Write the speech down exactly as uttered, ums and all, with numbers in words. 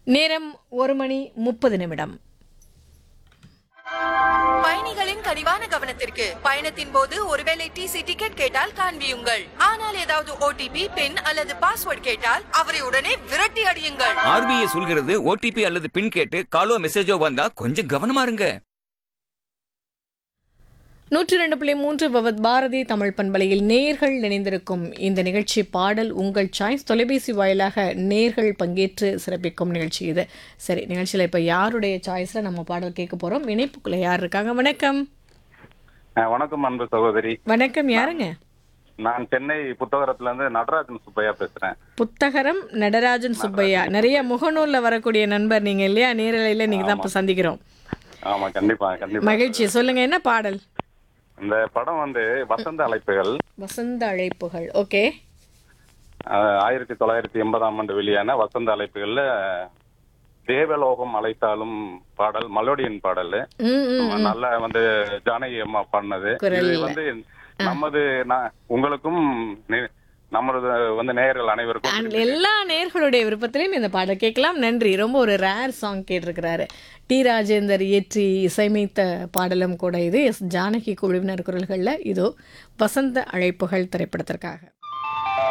நேரம் ஒரு மணி முப்பது நிமிடம். பயணிகளின் கனிவான கவனத்திற்கு. பயணத்தின் போது ஒருவேளை டிசி டிக்கெட் கேட்டால் காண்பியுங்கள். ஆனால் ஏதாவது ஓடிபி பின் அல்லது பாஸ்வேர்ட் கேட்டால் அவரை உடனே விரட்டி அடியுங்கள். ஆர்பிஐ சொல்கிறது ஓடிபி அல்லது பின் கேட்டு காலோ மெசேஜோ வந்தா கொஞ்சம் கவனமா இருங்க. நூற்றி ரெண்டு புள்ளி மூன்று பவத் பாரதி தமிழ் பண்பலையில் நேர்கள் இணைந்திருக்கும் இந்த நிகழ்ச்சி பாடல் உங்கள் சாய்ஸ். தொலைபேசி வாயிலாக நேர்கள் பங்கேற்று சிறப்பிக்கும் நிகழ்ச்சி இது. சரி, நிகழ்ச்சியில் இப்போ யாருடைய சாய்ஸில் நம்ம பாடல் கேட்க போகிறோம்? இணைப்புக்குள்ள யார் இருக்காங்க? வணக்கம். வணக்கம் அன்பு சகோதரி. வணக்கம், யாருங்க? நான் சென்னை புத்தகரத்துல இருந்து நடராஜன் சுப்பையா பேசுறேன். புத்தகரம் நடராஜன் சுப்பையா, நிறைய முகநூல்ல வரக்கூடிய நண்பர் நீங்க இல்லையா? நேரலையில நீங்க தான் இப்ப சந்திக்கிறோம். ஆமா, கண்டிப்பா கண்டிப்பா. மகிழ்ச்சி. சொல்லுங்க, என்ன பாடல்? இந்த படம் வந்து வசந்த அழைப்புகள். வசந்த அழைப்புகள். ஓகே. ஆயிரத்தி தொள்ளாயிரத்தி எண்பதாம் ஆண்டு வெளியான வசந்த அழைப்புகள்ல தேவலோகம் அழைத்தாலும் பாடல் மலோடியன் பாடல். நல்ல வந்து ஜானகி அம்மா பாடினது. இது வந்து நமது உங்களுக்கும் நமது வந்து நேயர்கள் அனைவருக்கும் எல்லா நேயர்களுடைய விருப்பத்திலையும் இந்த பாடல் கேட்கலாம். நன்றி. ரொம்ப ஒரு ரேர் சாங் கேட்டிருக்கிறாரு. டி ராஜேந்தர் இயற்றி இசையமைத்த பாடலும் கூட இது. எஸ் ஜானகி குழுவினர் குரல்களில் இதோ வசந்த அழைப்புகள் திரைப்படத்திற்காக.